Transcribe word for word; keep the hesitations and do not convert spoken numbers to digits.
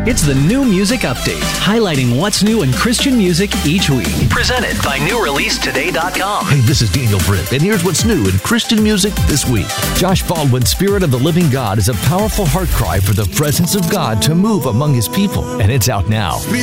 It's the New Music Update, highlighting what's new in Christian music each week. Presented by new release today dot com. Hey, this is Daniel Britt, and here's what's new in Christian music this week. Josh Baldwin's Spirit of the Living God is a powerful heart cry for the presence of God to move among his people, and it's out now.